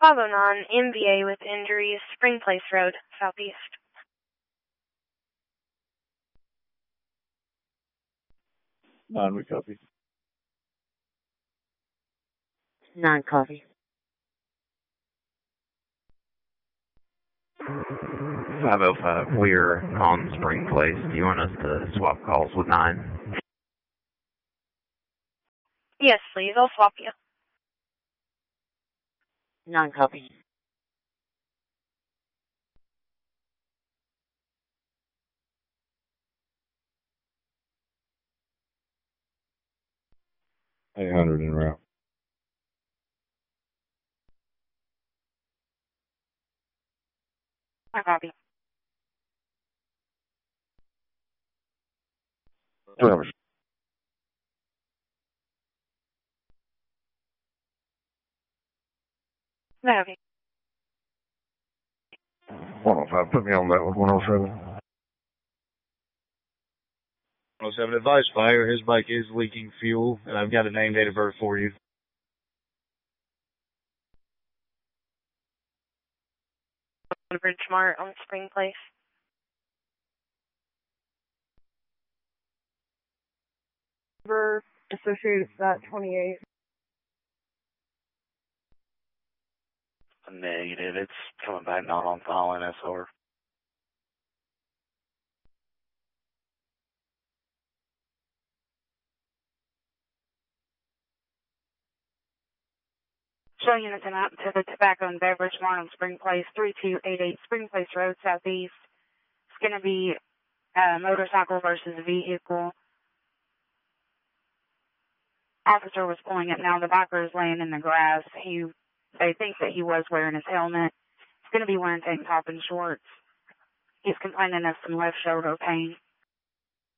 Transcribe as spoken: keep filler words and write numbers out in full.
five oh nine, M V A with injuries, Spring Place Road, Southeast. Nine, we copy. Nine, copy. five oh five, we're on Spring Place. Do you want us to swap calls with nine? Yes, please. I'll swap you. Nine, copy. eight hundred en route. I copy. Whatever. I copy. one oh five, put me on that with one oh seven. one oh seven, advise fire. His bike is leaking fuel, and I've got a name, date of birth for you. Bridgemart on Spring Place. Number associated with that twenty-eight. Negative. It's coming back not on file in S R. Show units and out to the Tobacco and Beverage Mart on Spring Place, three two eight eight Spring Place Road, Southeast. It's going to be a motorcycle versus a vehicle. Officer was pulling it now. The biker is laying in the grass. He, they think that he was wearing his helmet. He's going to be wearing tank top and shorts. He's complaining of some left shoulder pain.